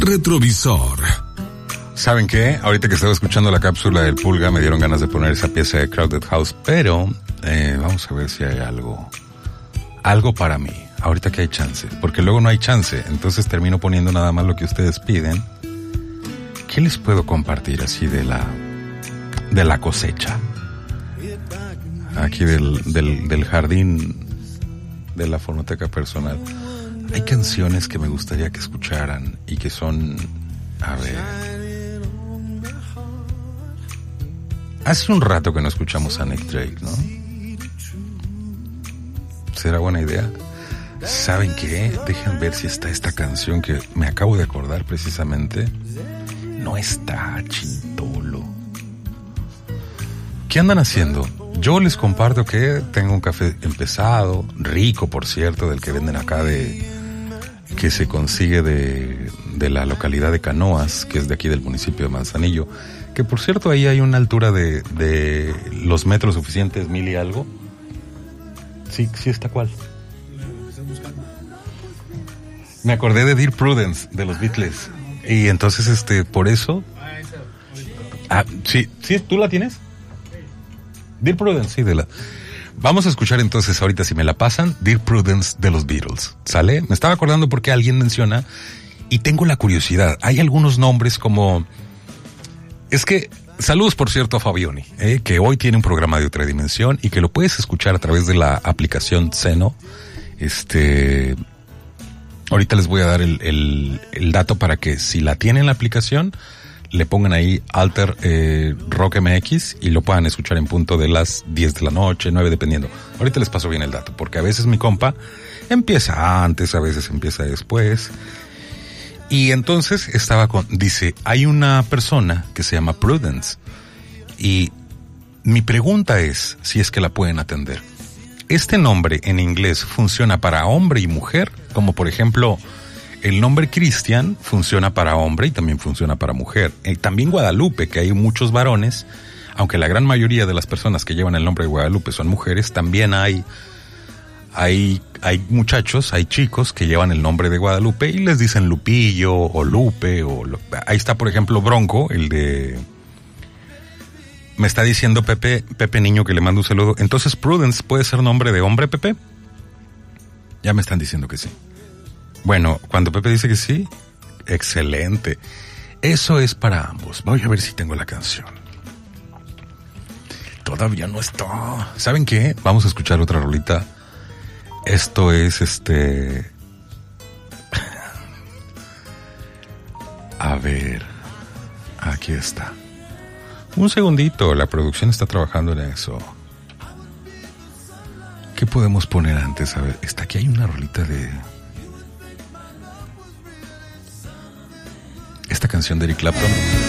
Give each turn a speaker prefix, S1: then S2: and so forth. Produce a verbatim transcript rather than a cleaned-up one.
S1: retrovisor.
S2: ¿Saben qué? Ahorita que estaba escuchando la cápsula del Pulga me dieron ganas de poner esa pieza de Crowded House, pero eh, vamos a ver si hay algo, algo para mí, ahorita que hay chance, porque luego no hay chance, entonces termino poniendo nada más lo que ustedes piden. ¿Qué les puedo compartir así de la, de la cosecha? Aquí del, del, del jardín de la fonoteca personal. Hay canciones que me gustaría que escucharan y que son, a ver... Hace un rato que no escuchamos a Nick Drake, ¿no? ¿Será buena idea? ¿Saben qué? Dejen ver si está esta canción que me acabo de acordar precisamente. No está, chintolo. ¿Qué andan haciendo? Yo les comparto que tengo un café empezado, rico por cierto, del que venden acá de... que se consigue de, de la localidad de Canoas, que es de aquí del municipio de Manzanillo. Que por cierto ahí hay una altura de, de los metros suficientes, mil y algo. Sí, sí está cuál. Me acordé de Dear Prudence, de los Beatles. Y entonces, este, por eso... Ah, sí, sí, ¿tú la tienes? Dear Prudence, sí, de la... Vamos a escuchar entonces ahorita, si me la pasan, Dear Prudence de los Beatles, ¿sale? Me estaba acordando porque alguien menciona, y tengo la curiosidad, hay algunos nombres como... Es que, saludos por cierto a Fabioni, eh, que hoy tiene un programa de otra dimensión y que lo puedes escuchar a través de la aplicación Seno. Este, ahorita les voy a dar el, el, el dato para que si la tienen en la aplicación, le pongan ahí Alter eh, Rock M X y lo puedan escuchar en punto de las diez de la noche, nueve, dependiendo. Ahorita les paso bien el dato, porque a veces mi compa empieza antes, a veces empieza después. Y entonces estaba con, dice, hay una persona que se llama Prudence y mi pregunta es si es que la pueden atender. Este nombre en inglés funciona para hombre y mujer, como por ejemplo el nombre Christian funciona para hombre y también funciona para mujer. Eh, también Guadalupe, que hay muchos varones, aunque la gran mayoría de las personas que llevan el nombre de Guadalupe son mujeres, también hay Hay, hay muchachos, hay chicos que llevan el nombre de Guadalupe y les dicen Lupillo o Lupe o... Ahí está, por ejemplo, Bronco, el de... Me está diciendo Pepe, Pepe Niño, que le mando un saludo. Entonces, Prudence puede ser nombre de hombre, Pepe. Ya me están diciendo que sí. Bueno, cuando Pepe dice que sí, excelente. Eso es para ambos. Voy a ver si tengo la canción. Todavía no está. ¿Saben qué? Vamos a escuchar otra rolita. Esto es este... A ver... Aquí está. Un segundito, la producción está trabajando en eso. ¿Qué podemos poner antes? A ver, está aquí, hay una rolita de... Esta canción de Eric Clapton.